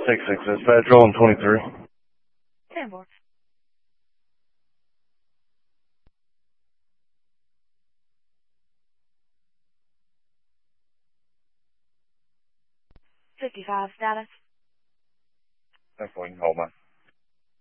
6-6, dispatch, rolling 23. 10-4. $55 status. That's what you can hold, man.